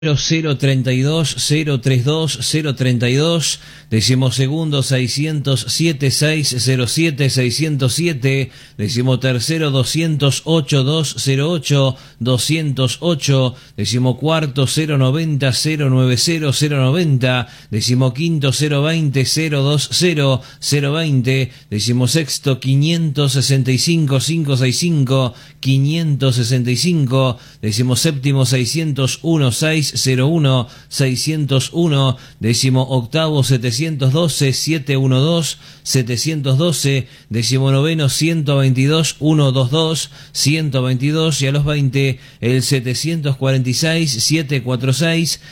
032 032 032, decimosegundo 607 607 607, decimotercero 208 208 208, decimocuarto 090 090 090, decimoquinto 020 020 020, decimosexto 565 565 565, decimoséptimo 601 601 601, décimo octavo 712 712 712, décimo noveno 122 122 122, y a los 20 el 746 746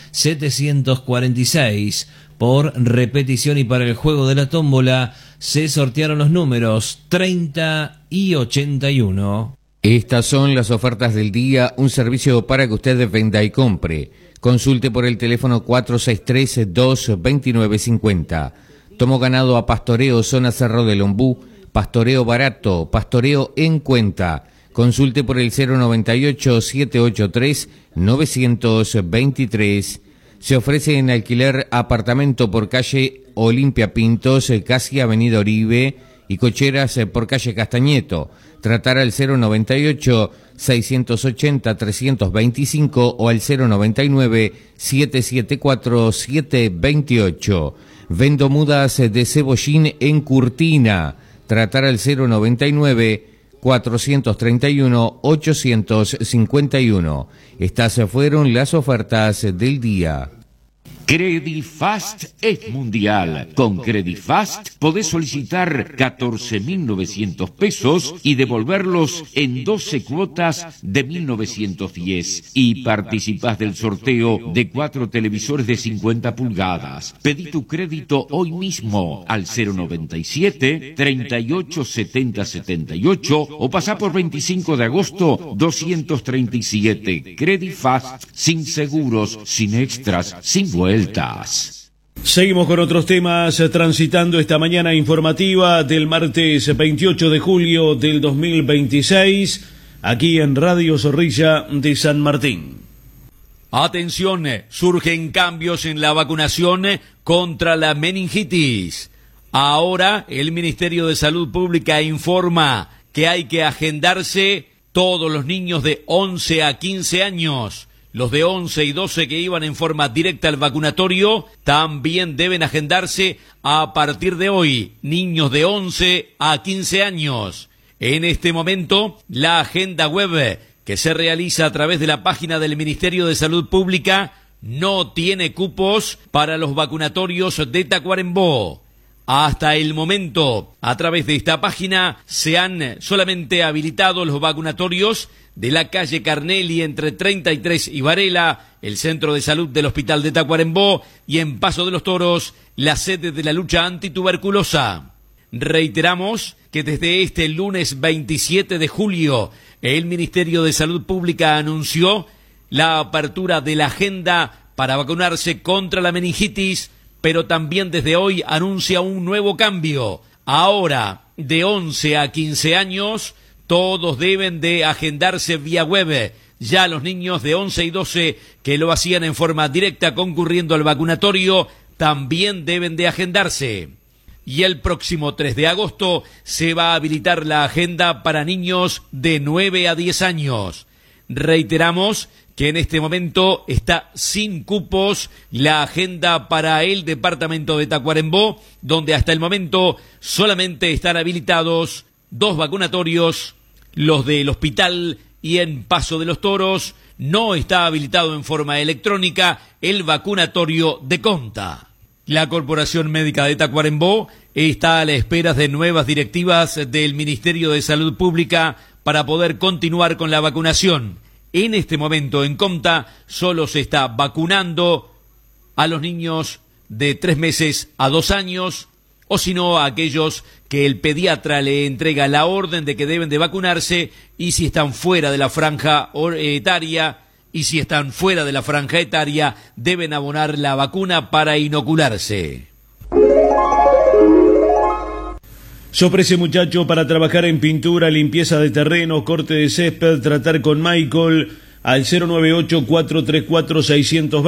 746. Por repetición y para el juego de la tómbola se sortearon los números 30 y 81. Estas son las ofertas del día, un servicio para que usted venda y compre. Consulte por el teléfono 463-229-50. Tomo ganado a pastoreo, zona Cerro del Ombú, pastoreo barato, pastoreo en cuenta. Consulte por el 098-783-923. Se ofrece en alquiler apartamento por calle Olimpia Pintos, casi Avenida Oribe, y cocheras por calle Castañeto. Tratar al 098-680-325 o al 099-774-728. Vendo mudas de cebollín en Curtina. Tratar al 099-431-851. Estas fueron las ofertas del día. Credifast es mundial. Con Credifast podés solicitar 14.900 pesos y devolverlos en 12 cuotas de 1.910. Y participás del sorteo de 4 televisores de 50 pulgadas. Pedí tu crédito hoy mismo al 097 38 70 78 o pasá por 25 de agosto 237. Credifast, sin seguros, sin extras, sin vueltas. Seguimos con otros temas, transitando esta mañana informativa del martes 28 de julio del 2026, aquí en Radio Zorrilla de San Martín. Atención, surgen cambios en la vacunación contra la meningitis. Ahora el Ministerio de Salud Pública informa que hay que agendarse todos los niños de 11 a 15 años. Los de 11 y 12 que iban en forma directa al vacunatorio también deben agendarse a partir de hoy, niños de 11 a 15 años. En este momento, la agenda web que se realiza a través de la página del Ministerio de Salud Pública no tiene cupos para los vacunatorios de Tacuarembó. Hasta el momento, a través de esta página, se han solamente habilitado los vacunatorios de la calle Carnelli entre 33 y Varela, el centro de salud del Hospital de Tacuarembó, y en Paso de los Toros, la sede de la lucha antituberculosa. Reiteramos que desde este lunes 27 de julio, el Ministerio de Salud Pública anunció la apertura de la agenda para vacunarse contra la meningitis, pero también desde hoy anuncia un nuevo cambio. Ahora, de 11 a 15 años, todos deben de agendarse vía web. Ya los niños de 11 y 12 que lo hacían en forma directa concurriendo al vacunatorio, también deben de agendarse. Y el próximo 3 de agosto se va a habilitar la agenda para niños de 9 a 10 años. Reiteramos que en este momento está sin cupos la agenda para el departamento de Tacuarembó, donde hasta el momento solamente están habilitados 2 vacunatorios, los del hospital y en Paso de los Toros. No está habilitado en forma electrónica el vacunatorio de Conta. La Corporación Médica de Tacuarembó está a la espera de nuevas directivas del Ministerio de Salud Pública para poder continuar con la vacunación. En este momento en Conta solo se está vacunando a los niños de 3 meses a 2 años, o si no a aquellos que el pediatra le entrega la orden de que deben de vacunarse, y si están fuera de la franja etaria, deben abonar la vacuna para inocularse. Se ofrece, muchacho, para trabajar en pintura, limpieza de terreno, corte de césped, tratar con Michael, al 098-434-620.